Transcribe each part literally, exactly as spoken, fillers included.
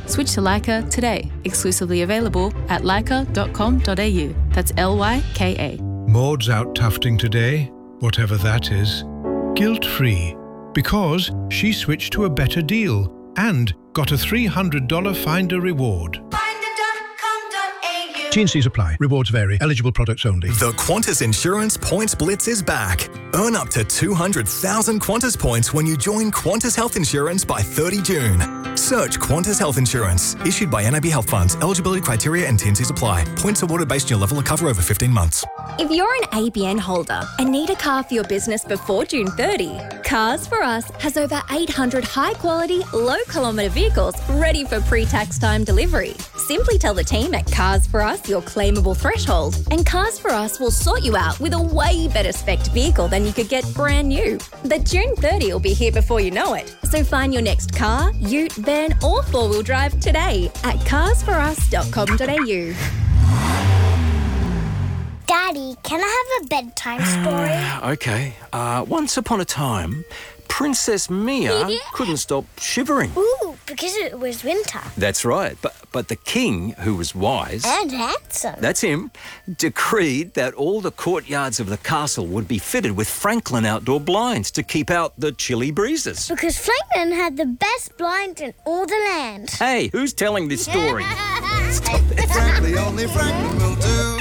Switch to Leica today. Exclusively available at leica dot com dot a u. That's L Y K A. Maud's out tufting today, whatever that is, guilt-free, because she switched to a better deal and got a three hundred dollars Finder reward. T and C's apply. Rewards vary. Eligible products only. The Qantas Insurance Points Blitz is back. Earn up to two hundred thousand Qantas points when you join Qantas Health Insurance by thirty June. Search Qantas Health Insurance. Issued by N A B Health Funds. Eligibility criteria and T and C's apply. Points awarded based on your level of cover over fifteen months. If you're an A B N holder and need a car for your business before June thirtieth, Cars for Us has over eight hundred high-quality, low-kilometre vehicles ready for pre-tax time delivery. Simply tell the team at Cars for Us your claimable threshold, and Cars for Us will sort you out with a way better spec'd vehicle than you could get brand new. But June thirtieth will be here before you know it. So find your next car, ute, van or four-wheel drive today at cars for us dot com dot a u. Daddy, can I have a bedtime story? Okay. Uh, once upon a time, Princess Mia Yeah. couldn't stop shivering. Ooh, because it was winter. That's right. But but the king, who was wise, And handsome. that's him, decreed that all the courtyards of the castle would be fitted with Franklin outdoor blinds to keep out the chilly breezes. Because Franklin had the best blinds in all the land. Hey, who's telling this story? Frankly, only Franklin will do.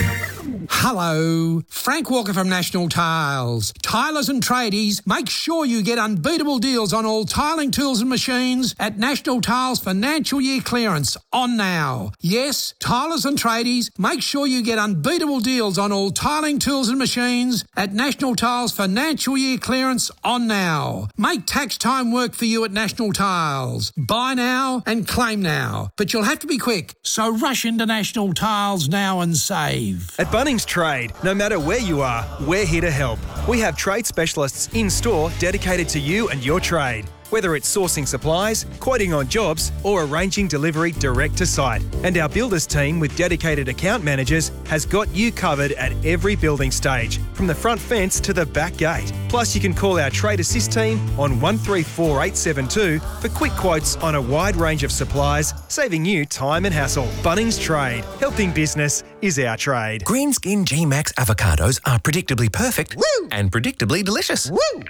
Hello, Frank Walker from National Tiles. Tilers and tradies, make sure you get unbeatable deals on all tiling tools and machines at National Tiles Financial Year Clearance on now. Yes, tilers and tradies, make sure you get unbeatable deals on all tiling tools and machines at National Tiles Financial Year Clearance on now. Make tax time work for you at National Tiles. Buy now and claim now, but you'll have to be quick, so rush into National Tiles now and save. At Bunnings Trade, no matter where you are, we're here to help. We have trade specialists in-store dedicated to you and your trade. Whether it's sourcing supplies, quoting on jobs, or arranging delivery direct to site. And our builders team with dedicated account managers has got you covered at every building stage, from the front fence to the back gate. Plus, you can call our Trade Assist team on one three four eight seven two for quick quotes on a wide range of supplies, saving you time and hassle. Bunnings Trade. Helping business is our trade. Greenskin G-Max avocados are predictably perfect Woo! and predictably delicious. Woo!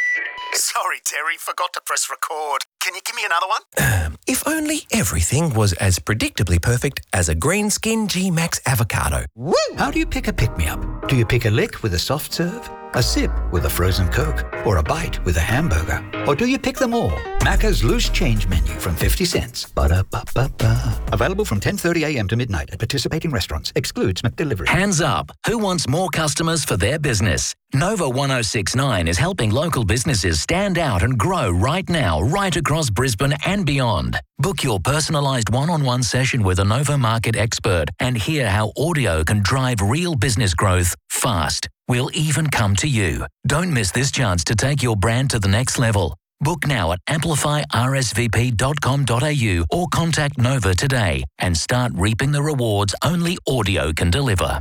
Sorry, Terry, forgot to press record. Can you give me another one? Um, if only everything was as predictably perfect as a Greenskin G-Max avocado. Woo! How do you pick a pick-me-up? Do you pick a lick with a soft serve, a sip with a frozen Coke, or a bite with a hamburger? Or do you pick them all? Macca's Loose Change Menu from fifty cents. Ba-da-ba-ba-ba. Available from ten thirty a m to midnight at participating restaurants. Excludes McDelivery. Hands up. Who wants more customers for their business? Nova one oh six nine is helping local businesses stand out and grow right now, right across Brisbane and beyond. Book your personalised one-on-one session with a Nova Market expert and hear how audio can drive real business growth fast. We'll even come to you. Don't miss this chance to take your brand to the next level. Book now at amplify r s v p dot com dot a u or contact Nova today and start reaping the rewards only audio can deliver.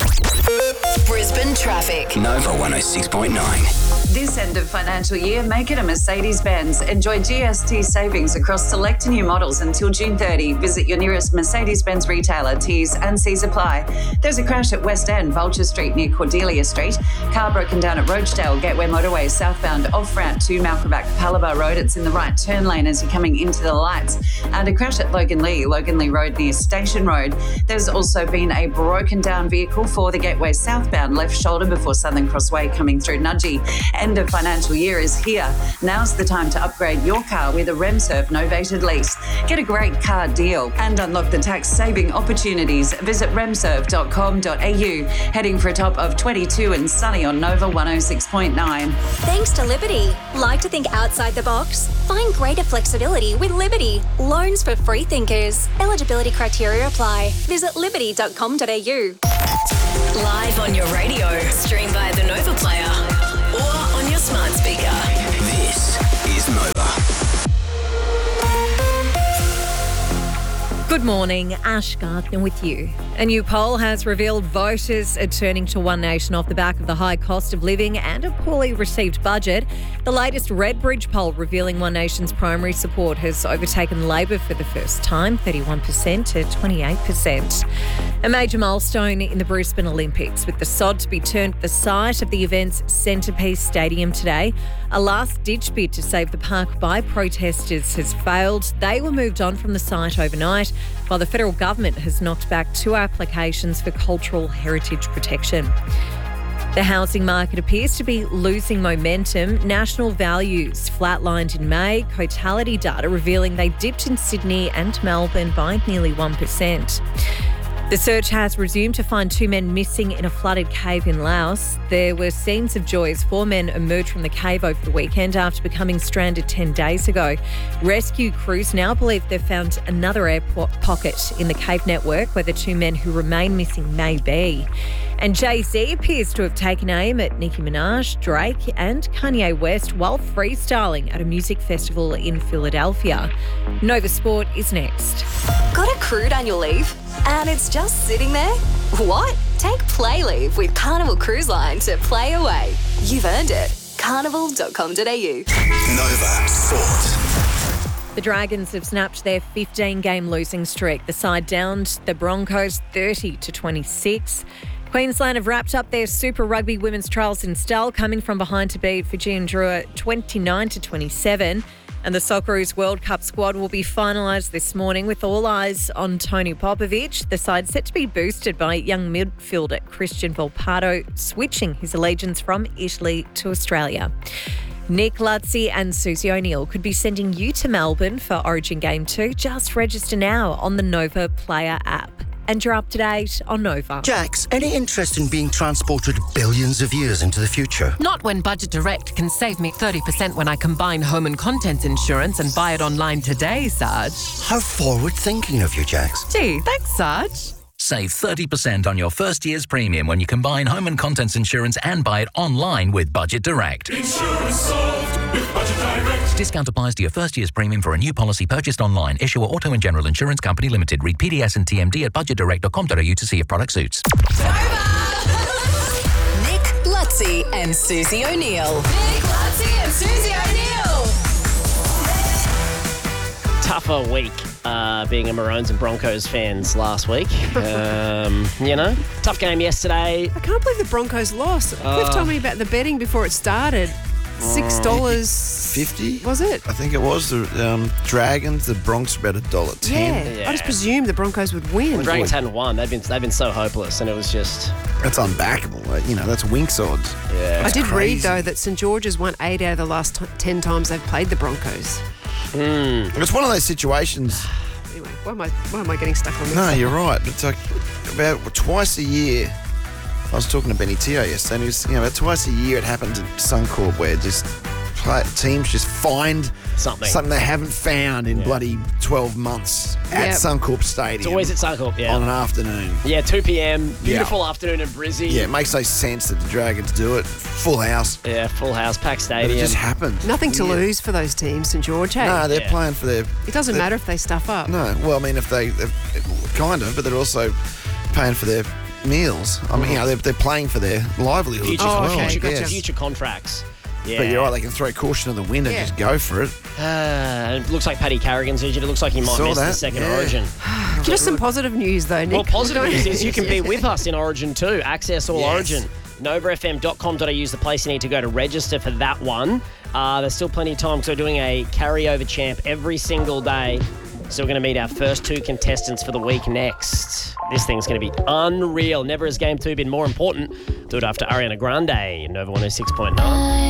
Brisbane traffic. Nova one oh six point nine. This end of financial year, make it a Mercedes-Benz. Enjoy G S T savings across select new models until June thirtieth. Visit your nearest Mercedes-Benz retailer. T's and C's apply. There's a crash at West End, Vulture Street near Cordelia Street. Car broken down at Roachdale, Gateway Motorway, southbound off-ramp to Malcolmback, Palabar Road. It's in the right turn lane as you're coming into the lights. And a crash at Logan Lee, Logan Lee Road near Station Road. There's also been a broken down vehicle for the Gateway southbound left shoulder before Southern Crossway coming through Nudgee. End of financial year is here. Now's the time to upgrade your car with a RemServe novated lease. Get a great car deal and unlock the tax saving opportunities. Visit remserve dot com dot a u. Heading for a top of twenty-two and sunny on Nova one oh six point nine. Thanks to Liberty. Like to think outside the box? Find greater flexibility with Liberty. Loans for free thinkers. Eligibility criteria apply. Visit liberty dot com dot a u. Live on your radio. Stream via the Nova Player or on your smart speaker. This is Nova. Good morning, Ash Gardner with you. A new poll has revealed voters are turning to One Nation off the back of the high cost of living and a poorly received budget. The latest Redbridge poll revealing One Nation's primary support has overtaken Labor for the first time, thirty-one percent to twenty-eight percent. A major milestone in the Brisbane Olympics, with the sod to be turned at the site of the event's centrepiece stadium today. A last-ditch bid to save the park by protesters has failed. They were moved on from the site overnight, while the federal government has knocked back two applications for cultural heritage protection. The housing market appears to be losing momentum. National values flatlined in May, Cotality data revealing they dipped in Sydney and Melbourne by nearly one percent. The search has resumed to find two men missing in a flooded cave in Laos. There were scenes of joy as four men emerged from the cave over the weekend after becoming stranded ten days ago. Rescue crews now believe they've found another air po- pocket in the cave network where the two men who remain missing may be. And Jay-Z appears to have taken aim at Nicki Minaj, Drake and Kanye West while freestyling at a music festival in Philadelphia. Nova Sport is next. Got accrued annual leave? And it's just sitting there? What? Take Play Leave with Carnival Cruise Line to play away. You've earned it. carnival dot com dot a u. Nova Sport. The Dragons have snapped their fifteen-game losing streak. The side downed the Broncos thirty to twenty-six. Queensland have wrapped up their Super Rugby women's trials in style, coming from behind to beat Fijian Drua twenty-nine to twenty-seven. And the Socceroos World Cup squad will be finalised this morning with all eyes on Tony Popovic. The side set to be boosted by young midfielder Christian Volpato switching his allegiance from Italy to Australia. Nick Lutzi and Susie O'Neill could be sending you to Melbourne for Origin Game two. Just register now on the Nova Player app. And you're up to date on Nova. Jax, any interest in being transported billions of years into the future? Not when Budget Direct can save me thirty percent when I combine home and contents insurance and buy it online today, Sarge. How forward-thinking of you, Jax. Gee, thanks, Sarge. Save thirty percent on your first year's premium when you combine home and contents insurance and buy it online with Budget Direct. Insurance solved with Budget Direct. Discount applies to your first year's premium for a new policy purchased online. Issuer Auto and General Insurance Company Limited. Read P D S and T M D at budget direct dot com dot a u to see if product suits. Nick Lutzi and Susie O'Neill. Nick Lutzi and Susie O'Neill. Tougher week uh, being a Maroons and Broncos fans last week. Um, you know, tough game yesterday. I can't believe the Broncos lost. Uh, Cliff told me about the betting before it started. Six dollars fifty. Was it? I think it was the um, Dragons. The Bronx were about a dollar ten. Yeah. yeah, I just presumed the Broncos would win. The Dragons hadn't won. They've been they've been so hopeless, and it was just that's unbackable. Like, you know, that's Winks odds. Yeah, I did crazy. read though that St George's won eight out of the last t- ten times they've played the Broncos. Mm. It's one of those situations. Anyway, why am I why am I getting stuck on this? No, you're right. But it's like about twice a year. I was talking to Benny Teo yesterday, and he was, you know, about twice a year it happens at Suncorp where just play, teams just find something something they haven't found in yeah. bloody twelve months at yep. Suncorp Stadium. It's always at Suncorp, yeah. On an afternoon. Yeah, two p.m. Beautiful yeah. afternoon in Brizzy. Yeah, it makes no sense that the Dragons do it. Full house. Yeah, full house, packed stadium. But it just happened. Nothing to yeah. lose for those teams, St George, hey? No, they're yeah. playing for their... It doesn't matter if they stuff up. No, well, I mean, if they... Kind of, but they're also paying for their meals. I mean, you know, they're, they're playing for their livelihood future, as well. Okay, future, yes. future contracts. Yeah. But you're right, they can throw caution to the wind and yeah. just go for it. Uh, it looks like Paddy Carrigan's injured. It looks like he might Saw miss that. the second yeah. Origin. Give us some positive news, though, Nick. Well, positive news is you can be with us in Origin too. Access All yes. Origin. nova f m dot com dot a u is the place you need to go to register for that one. Uh, there's still plenty of time because we're doing a carryover champ every single day. So we're going to meet our first two contestants for the week next. This thing's going to be unreal. Never has Game two been more important. Do it after Ariana Grande, Nova one oh six point nine.